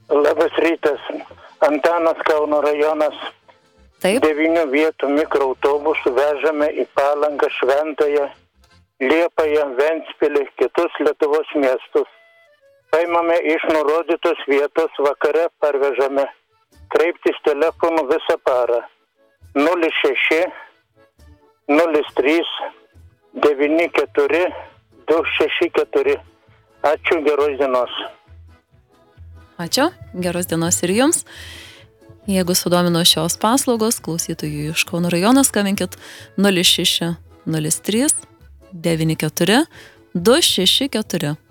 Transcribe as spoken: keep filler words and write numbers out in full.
Labas rytas. Antanas, Kauno rajonas. Taip. Devinių vietų mikroautobusų vežame į Palangą, Šventąją, Liepąją, Ventspilį, kitus Lietuvos miestus. Paimame iš nurodytos vietos, vakare parvežame. Kreiptis telefonu visą parą. nulis šeši nulis trys devyni keturi du šeši keturi. Ačiū, geros dienos. Ačiū, geros dienos ir jums. Jeigu sudomino šios paslaugos, klausytojų iš Kauno rajono, skambinkit nulis šeši nulis trys devyni keturi du šeši keturi.